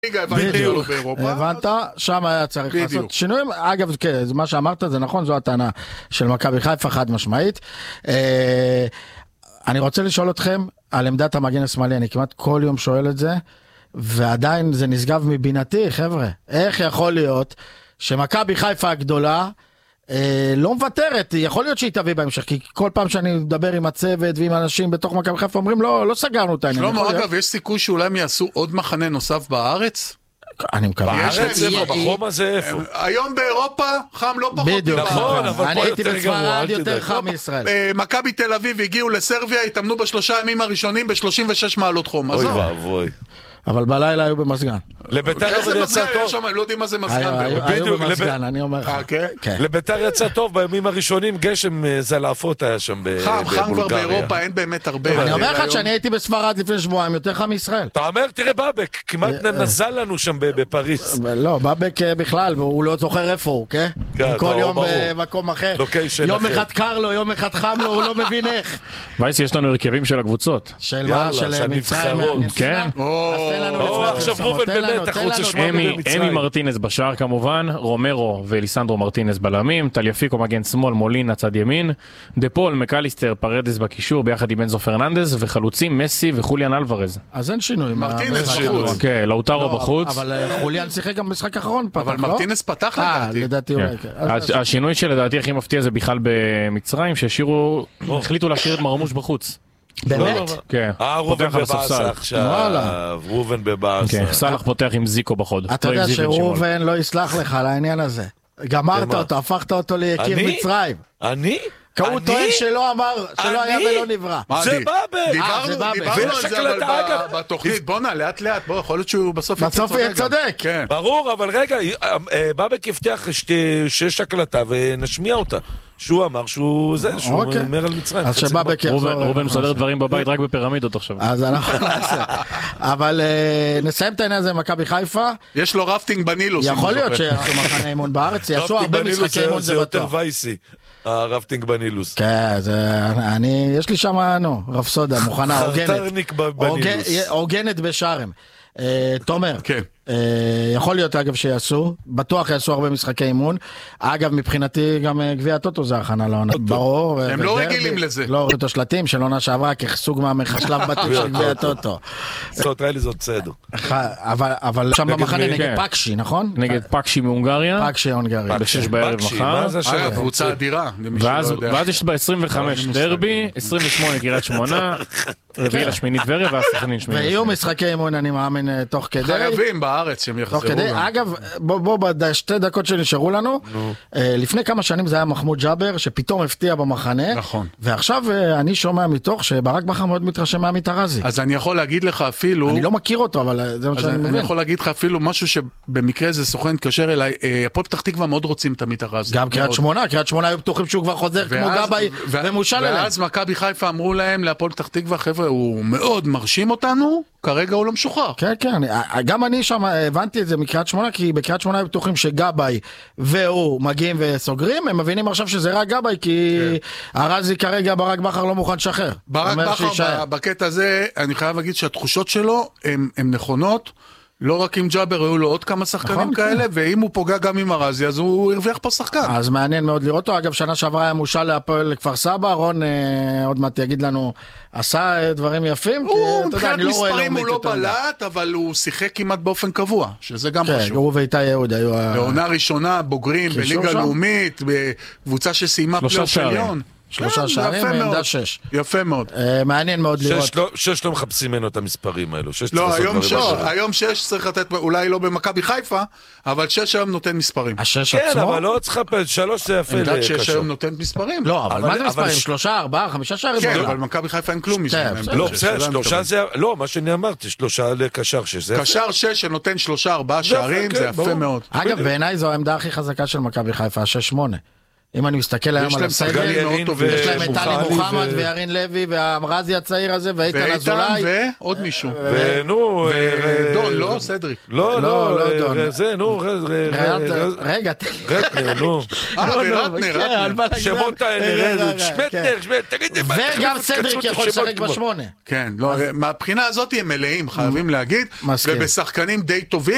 בדיוק, הבנת? שם היה צריך לעשות שינויים. אגב, מה שאמרת זה נכון, זו הטענה של מכבי חיפה חד משמעית. אני רוצה לשאול אתכם על עמדת המגן השמאלי, אני כמעט כל יום שואל את זה, ועדיין זה נשגב מבינתי, חבר'ה. איך יכול להיות שמכבי חיפה הגדולה לא מוותרת? יכול להיות שהיא תביא בהמשך, כי כל פעם שאני מדבר עם הצוות ועם אנשים בתוך מכבי חיפה אומרים לא סגרנו את העניין. שלמה, אגב, יש סיכוי שאולי הם יעשו עוד מחנה נוסף בארץ? אני מקווה. בארץ איפה? בחום הזה איפה? היום באירופה חם לא פחות. בדיוק. נכון, אבל אני פה הייתי יותר גרוע, בספרד אל יותר תדאג. חם מישראל. מכבי תל אביב הגיעו לסרביה, התאמנו בשלושה ימים הראשונים ב-36 מעלות חום. אוי ואבוי. אבל בלילה היו במסגן. לביתר אבל יצא טוב. לא יודעים מה זה מסגן. היו במסגן, אני אומר לך. לביתר יצא טוב בימים הראשונים, גשם זלעפות היה שם בבולגריה. חם כבר באירופה, אין באמת הרבה. אני אומר לך שאני הייתי בספרד לפני שבועיים, יותר חם מישראל. אתה אומר, תראה בבק, כמעט נזל לנו שם בפריס. לא, בבק בכלל, והוא לא זוכר איפה הוא, כן? כל יום במקום אחר. יום אחד קר לו, יום אחד חם לו, הוא לא מבין איך. וייס, יש לנו הרכבים של הקבוצות. של מה? של מצרים? כן. עכשיו רובן באמת, אתה רוצה לשמוע אמי מרטינס בשער כמובן, רומרו ואליסנדרו מרטינס בלמים, טליאפיקו מגן שמאל, מולינה צד ימין, דפול, מקליסטר, פרדס בקישור ביחד עם אנזו פרננדס, וחלוצים מסי וחוליאן אלוורז. אז אין שינוי. מרטינס בחוץ. כן, לאוטרו בחוץ. אבל חוליאן שיחק גם במשחק האחרון. אבל מרטינס פתח לדעתי. השינוי שלדעתי הכי מפתיע זה בכלל במצרים, החליטו להשאיר את מרמוש בחוץ. באמת? כן. רובן בבאסה עכשיו, רובן בבאסה. כן, סלח פותח עם זיקו בחוד. אתה יודע שרובן לא יסלח לך על העניין הזה. גמרת אותו, הפכת אותו ליקיר מצרים. אני? הוא טוען שלא אמר, שלא היה ולא נברא. זה בבק. דיברנו על זה בתוכנית, בוא נע, לאט לאט, בוא, יכול להיות שהוא בסוף יהיה צודק. ברור, אבל רגע, בבק יפתח שיש הקלטה ונשמיע אותה. שהוא אמר שהוא אומר על מצרים. אז שבבק יחזור. רובן מסדר דברים בבית רק בפירמידות עכשיו. אז אנחנו נעשה. אבל נסיים את העניין הזה עם מכבי חיפה. יש לו רפטינג בנילוס. יכול להיות שיעשו מחנה אימון בארץ, יעשו הרבה משחקי אימון, זה בטוח. יותר וייסי, הרפטינג בנילוס. כן, יש לי שם, רפסודה, מוכנה, הוגנת בשארם. תומר, יכול להיות אגב שיעשו, בטוח יעשו הרבה משחקי אימון. אגב מבחינתי גם גביע הטוטו זה הכנה לעונה, ברור. הם לא רגילים לזה. לא ראו את השלטים של עונה שעברה כסוג מהשלב בתים של גביע הטוטו. זאת ראי לי זאת בסדר. אבל שם במחנה נגד פקשי, נכון? נגד פקשי מהונגריה. פקשי הונגריה. ב6 בערב מחר. קבוצה אדירה. ואז יש ב25 דרבי, 28 קריית שמונה, רביעי לשמינית טבריה והסכנין שמינית. ויהיו משחקי אימון אני מאמין תוך כדי. חייבים בארץ שהם יחזרו. אגב, בוא בשתי דקות שנשארו לנו, לפני כמה שנים זה היה מחמוד ג'אבר שפתאום הפתיע במחנה. נכון. ועכשיו אני שומע מתוך שברק בכר מאוד מתרשם מעמית ארזי. אז אני יכול להגיד לך אפילו... אני לא מכיר אותו, אבל זה מה שאני מבין. אני יכול להגיד לך אפילו משהו שבמקרה זה סוכן התקשר אליי, הפועל פתח תקווה מאוד רוצים את עמית ארזי. גם קריית שמונה היו בטוחים שהוא כבר חוזר כמו גבאי ומושל אליהם. ואז מכבי חיפה אמרו להם להפועל פתח תקווה, חבר'ה, הוא מאוד מרשים אותנו, כרגע הוא לא משוחרר. כן, כן, גם אני שם הבנתי את זה מקריית שמונה, כי בקריית שמונה היו בטוחים שגבאי והוא מגיעים וסוגרים, הם מבינים עכשיו שזה רק גבאי, כי ארזי כרגע ברק בכר לא מוכן לשחרר. ברק בכר בקטע הזה, אני חייב להגיד שהתחושות שלו הן נכונות, לא רק עם ג'אבר, היו לו עוד כמה שחקנים כאלה, ואם הוא פוגע גם עם ארזי, אז הוא הרוויח פה שחקן. אז מעניין מאוד לראות אותו. אגב, שנה שעברה היה מושל להפועל לכפר סבא, רון עוד מעט יגיד לנו, עשה דברים יפים. מבחינת מספרים הוא לא בלט, אבל הוא שיחק כמעט באופן קבוע, שזה גם חשוב. הוא ואיתי יהוד היו... בעונה ראשונה, בוגרים, בליגה לאומית, בקבוצה שסיימה פלייאוף עליון. 3 שערים מעמדה 6. יפה מאוד. מעניין מאוד לראות. 6 לא מחפשים ממנו את המספרים האלו. לא, היום 6 צריך לתת, אולי לא במכבי חיפה, אבל 6 היום נותן מספרים. 6 כן, עצמו? אבל לא צריך לחפש, 3 זה יפה. עמדת 6 היום נותן מספרים. לא, אבל מה זה מספרים? 3, 4, 5 שערים? כן, אבל במכבי חיפה אין כלום מזה. לא, בסדר, 3 זה... לא, מה שאני אמרתי, 3 לקשר 6. קשר 6 שנותן 3-4 שערים, זה יפה מאוד. אגב, בעיניי זו העמדה הכי חזקה של מכבי חיפה, 6-8. אם אני מסתכל היום על הסגל, יש להם את טלי מוחמד וירין לוי והמרזי הצעיר הזה ואיתן אזולאי ועוד מישהו ונו דון, לא סדריק, לא זה נו רגע נו רטנר שמות האלה שמטר וגם סדריק יכול לשחק ב8. כן, מהבחינה הזאת הם מלאים, חייבים להגיד, ובשחקנים די טובים.